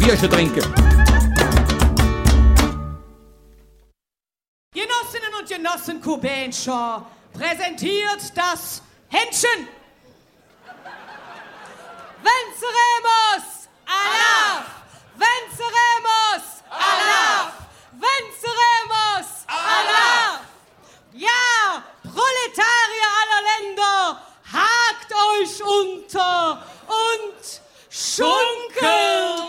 Bierchen trinken. Genossinnen und Genossen Kubenschau präsentiert das Händchen. Venceremos! Allah!